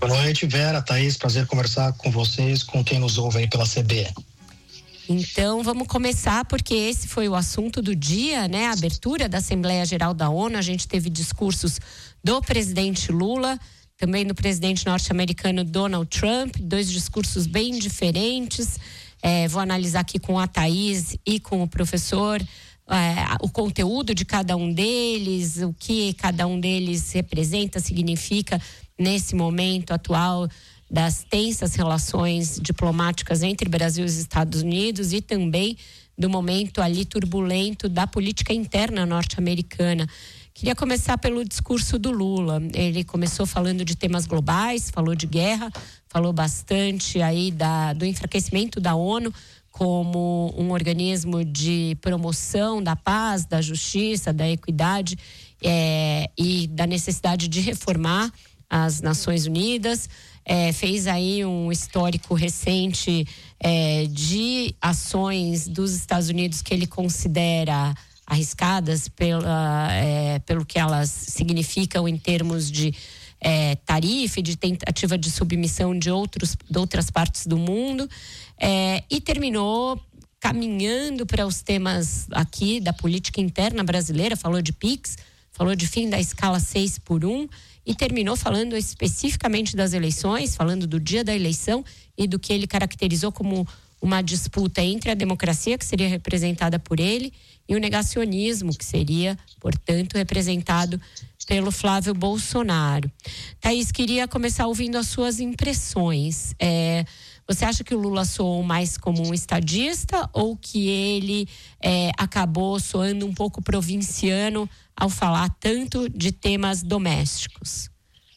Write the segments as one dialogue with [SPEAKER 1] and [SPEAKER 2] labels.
[SPEAKER 1] Boa noite, Vera, Thaís, prazer conversar com vocês, com quem nos ouve aí pela CBN.
[SPEAKER 2] Então, vamos começar, porque esse foi o assunto do dia, né? A abertura da Assembleia Geral da ONU. A gente teve discursos do presidente Lula, também do presidente norte-americano Donald Trump, dois discursos bem diferentes. Vou analisar aqui com a Thaís e com o professor o conteúdo de cada um deles, o que cada um deles representa, significa nesse momento atual das tensas relações diplomáticas entre Brasil e os Estados Unidos e também do momento ali turbulento da política interna norte-americana. Queria começar pelo discurso do Lula. Ele começou falando de temas globais, falou de guerra, falou bastante aí do enfraquecimento da ONU como um organismo de promoção da paz, da justiça, da equidade e da necessidade de reformar as Nações Unidas. Fez aí um histórico recente de ações dos Estados Unidos que ele considera arriscadas pelo que elas significam em termos de tarifa e de tentativa de submissão de outras partes do mundo, e terminou caminhando para os temas aqui da política interna brasileira. Falou de PIX, falou de fim da escala 6x1 e terminou falando especificamente das eleições, falando do dia da eleição e do que ele caracterizou como uma disputa entre a democracia, que seria representada por ele, e o negacionismo, que seria, portanto, representado pelo Flávio Bolsonaro. Thaís, queria começar ouvindo as suas impressões. Você acha que o Lula soou mais como um estadista ou que ele acabou soando um pouco provinciano ao falar tanto de temas domésticos?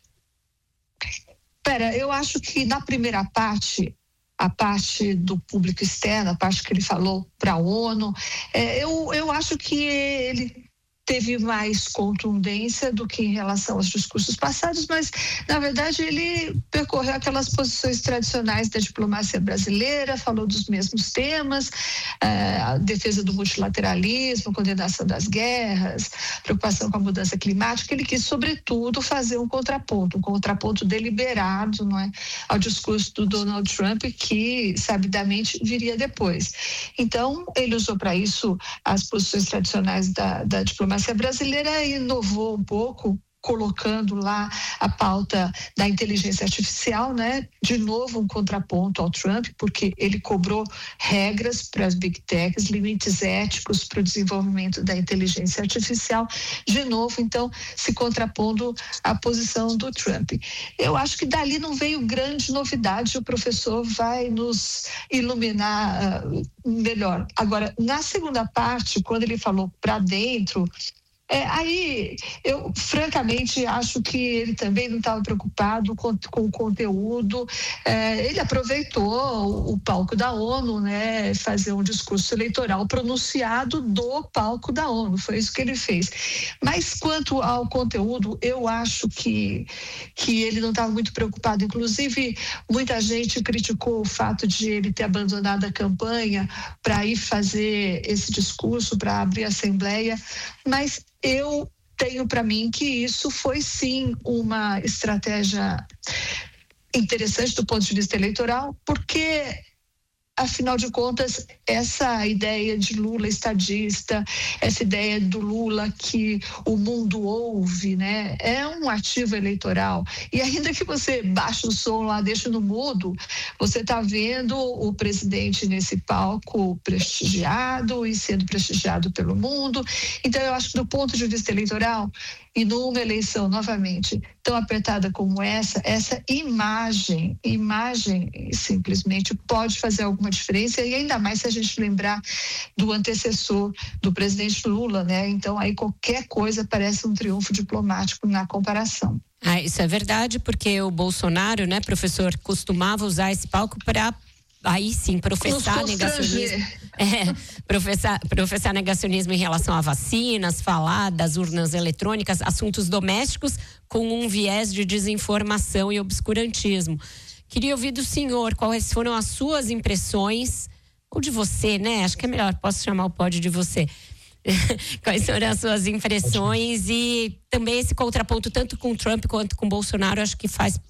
[SPEAKER 3] Eu acho que na primeira parte, a parte do público externo, a parte que ele falou para a ONU, eu acho que ele teve mais contundência do que em relação aos discursos passados, mas, na verdade, ele percorreu aquelas posições tradicionais da diplomacia brasileira, falou dos mesmos temas, a defesa do multilateralismo, condenação das guerras, preocupação com a mudança climática. Ele quis, sobretudo, fazer um contraponto deliberado, não é, ao discurso do Donald Trump, que, sabidamente, viria depois. Então, ele usou para isso as posições tradicionais da diplomacia brasileira e inovou um pouco, colocando lá a pauta da inteligência artificial, né? De novo um contraponto ao Trump, porque ele cobrou regras para as big techs, limites éticos para o desenvolvimento da inteligência artificial, de novo, então, se contrapondo à posição do Trump. Eu acho que dali não veio grande novidade, o professor vai nos iluminar melhor. Agora, na segunda parte, quando ele falou para dentro, aí eu francamente acho que ele também não estava preocupado com o conteúdo. Ele aproveitou o palco da ONU, né, fazer um discurso eleitoral pronunciado do palco da ONU, foi isso que ele fez. Mas quanto ao conteúdo, eu acho que ele não estava muito preocupado. Inclusive, muita gente criticou o fato de ele ter abandonado a campanha para ir fazer esse discurso, para abrir a Assembleia, mas eu tenho para mim que isso foi sim uma estratégia interessante do ponto de vista eleitoral, porque, afinal de contas, essa ideia de Lula estadista, essa ideia do Lula que o mundo ouve, né, é um ativo eleitoral. E ainda que você baixe o som lá, deixe no mudo, você está vendo o presidente nesse palco prestigiado e sendo prestigiado pelo mundo. Então, eu acho que do ponto de vista eleitoral, e numa eleição, novamente, tão apertada como essa imagem simplesmente pode fazer alguma diferença, e ainda mais se a gente lembrar do antecessor do presidente Lula, né? Então, aí qualquer coisa parece um triunfo diplomático na comparação.
[SPEAKER 2] Isso é verdade, porque o Bolsonaro, né, professor, costumava usar esse palco para aí sim professar negacionismo. Professar negacionismo em relação a vacinas, falar das urnas eletrônicas, assuntos domésticos com um viés de desinformação e obscurantismo. Queria ouvir do senhor quais foram as suas impressões, ou de você, né? Acho que é melhor, posso chamar o pódio de você. Quais foram as suas impressões e também esse contraponto tanto com Trump quanto com Bolsonaro, acho que faz